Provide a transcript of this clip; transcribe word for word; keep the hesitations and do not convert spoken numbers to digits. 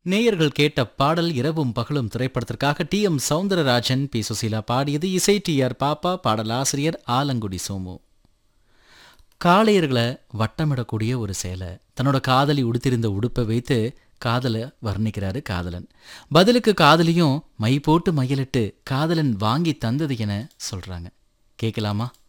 நேயர்கள் கேட்ட பாடல் இரவும் பகலும் திரைப்படத்திற்காக D M Soundararajan, B Susheela பாடியது. இசை டி ஆர் பாப்பா, பாடலாசிரியர் ஆலங்குடி சோமு. காளையர்களை வட்டமிடக்கூடிய ஒரு சேலை, தன்னோட காதலி உடுத்திருந்த உடுப்பை வைத்து காதலை வர்ணிக்கிறாரு காதலன். பதிலுக்கு காதலியும் மை போட்டு மையலிட்டு காதலன் வாங்கி தந்தது என சொல்றாங்க. கேட்கலாமா?